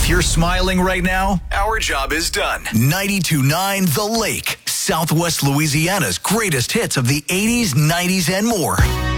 If you're smiling right now, our job is done. 92.9 The Lake, Southwest Louisiana's greatest hits of the 80s, 90s, and more.